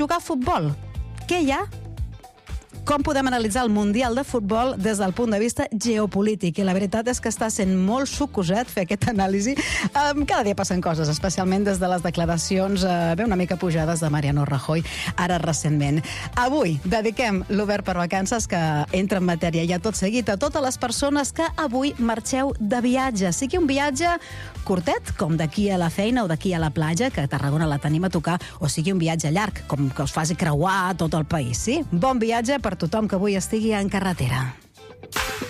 jugar a futbol. Què hi ha? Com podem analitzar el Mundial de Futbol des del punt de vista geopolític? I la veritat és que està sent molt sucoset fer aquesta anàlisi. Cada dia passen coses, especialment des de les declaracions una mica pujades de Mariano Rajoy, ara recentment. Avui dediquem l'Obert per Vacances, que entra en matèria ja tot seguit, a totes les persones que avui marxeu de viatge. Sigui un viatge curtet, com d'aquí a la feina o d'aquí a la platja, que a Tarragona la tenim a tocar, o sigui un viatge llarg, com que us faci creuar tot el país, sí? Bon viatge per tothom que avui estigui en carretera.